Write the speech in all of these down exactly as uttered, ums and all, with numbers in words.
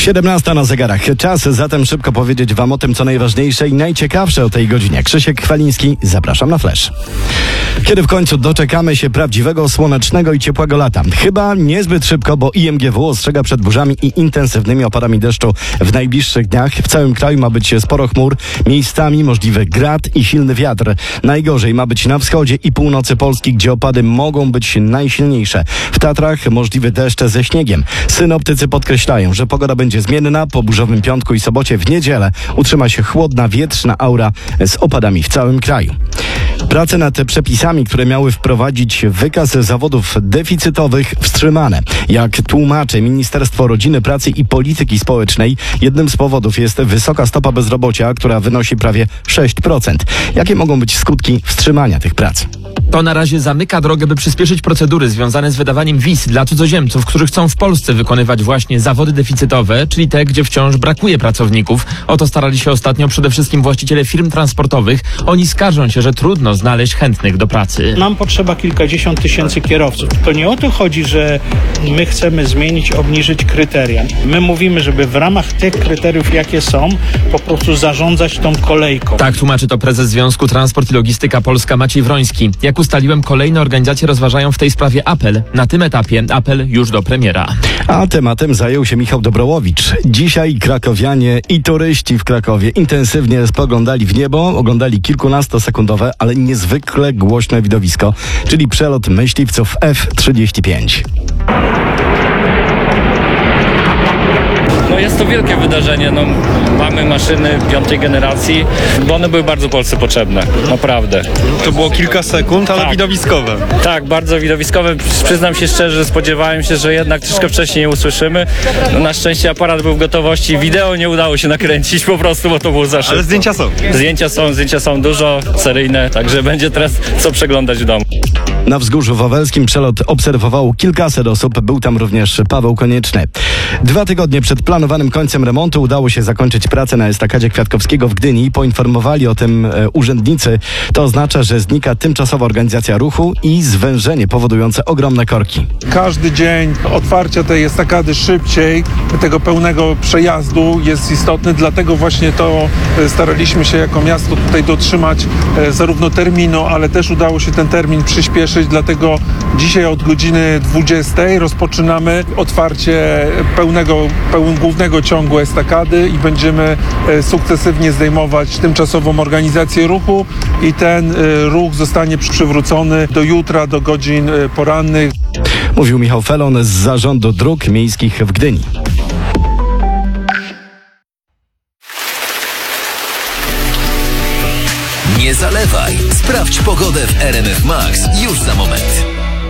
siedemnasta na zegarach. Czas zatem szybko powiedzieć wam o tym, co najważniejsze i najciekawsze o tej godzinie. Krzysiek Chwaliński, zapraszam na Flash. Kiedy w końcu doczekamy się prawdziwego, słonecznego i ciepłego lata? Chyba niezbyt szybko, bo I M G W ostrzega przed burzami i intensywnymi opadami deszczu w najbliższych dniach. W całym kraju ma być sporo chmur, miejscami możliwy grad i silny wiatr. Najgorzej ma być na wschodzie i północy Polski, gdzie opady mogą być najsilniejsze. W Tatrach możliwy deszcz ze śniegiem. Synoptycy podkreślają, że pogoda będzie zmienna. Po burzowym piątku i sobocie w niedzielę utrzyma się chłodna, wietrzna aura z opadami w całym kraju. Prace nad przepisami, które miały wprowadzić wykaz zawodów deficytowych, wstrzymane. Jak tłumaczy Ministerstwo Rodziny, Pracy i Polityki Społecznej, jednym z powodów jest wysoka stopa bezrobocia, która wynosi prawie sześć procent. Jakie mogą być skutki wstrzymania tych prac? To na razie zamyka drogę, by przyspieszyć procedury związane z wydawaniem wiz dla cudzoziemców, którzy chcą w Polsce wykonywać właśnie zawody deficytowe, czyli te, gdzie wciąż brakuje pracowników. O to starali się ostatnio przede wszystkim właściciele firm transportowych. Oni skarżą się, że trudno znaleźć chętnych do pracy. Nam potrzeba kilkadziesiąt tysięcy kierowców. To nie o to chodzi, że my chcemy zmienić, obniżyć kryteria. My mówimy, żeby w ramach tych kryteriów, jakie są, po prostu zarządzać tą kolejką. Tak tłumaczy to prezes Związku Transport i Logistyka Polska Maciej Wroński. Jak ustaliłem, kolejne organizacje rozważają w tej sprawie apel. Na tym etapie apel już do premiera. A tematem zajął się Michał Dobrołowicz. Dzisiaj krakowianie i turyści w Krakowie intensywnie spoglądali w niebo, oglądali kilkunastosekundowe, ale niezwykle głośne widowisko, czyli przelot myśliwców F trzydzieści pięć. No jest to wielkie wydarzenie, no, mamy maszyny piątej generacji, bo one były bardzo Polsce potrzebne, naprawdę. To było kilka sekund, ale tak. widowiskowe. Tak, bardzo widowiskowe. Przyznam się szczerze, spodziewałem się, że jednak troszkę wcześniej je usłyszymy. No, na szczęście aparat był w gotowości, wideo nie udało się nakręcić po prostu, bo to było za szybko. Ale zdjęcia są. Zdjęcia są, zdjęcia są dużo, seryjne, także będzie teraz co przeglądać w domu. Na Wzgórzu Wawelskim przelot obserwowało kilkaset osób, był tam również Paweł Konieczny. Dwa tygodnie przed planowanym końcem remontu udało się zakończyć pracę na estakadzie Kwiatkowskiego w Gdyni. Poinformowali o tym e, urzędnicy. To oznacza, że znika tymczasowa organizacja ruchu i zwężenie powodujące ogromne korki. Każdy dzień otwarcia tej estakady szybciej, tego pełnego przejazdu jest istotny, dlatego właśnie to staraliśmy się jako miasto tutaj dotrzymać e, zarówno terminu, ale też udało się ten termin przyspieszyć. Dlatego dzisiaj od godziny dwudziestej rozpoczynamy otwarcie pełnego, pełnego głównego ciągu estakady i będziemy sukcesywnie zdejmować tymczasową organizację ruchu i ten ruch zostanie przywrócony do jutra, do godzin porannych. Mówił Michał Felon z Zarządu Dróg Miejskich w Gdyni. Nie zalewaj. Sprawdź pogodę w R M F Max już za moment.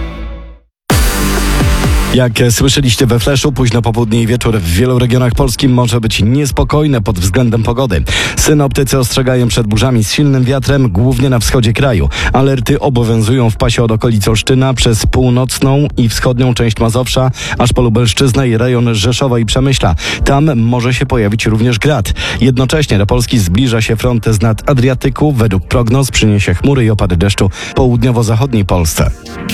Jak słyszeliście we Flashu, późno popołudnie i wieczór w wielu regionach Polski może być niespokojne pod względem pogody. Synoptycy ostrzegają przed burzami z silnym wiatrem, głównie na wschodzie kraju. Alerty obowiązują w pasie od okolic Olsztyna przez północną i wschodnią część Mazowsza, aż po Lubelszczyznę i rejon Rzeszowa i Przemyśla. Tam może się pojawić również grad. Jednocześnie do Polski zbliża się front z nad Adriatyku. Według prognoz przyniesie chmury i opady deszczu w południowo-zachodniej Polsce.